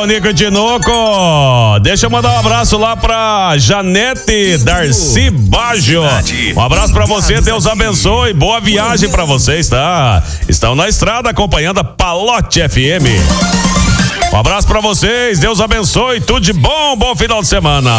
Tonico e Tinoco. Deixa eu mandar um abraço lá pra Janete Darcy Baggio. Um abraço pra você, Deus abençoe. Boa viagem pra vocês, tá? Estão na estrada acompanhando a Palote FM. Um abraço pra vocês, Deus abençoe, tudo de bom, bom final de semana.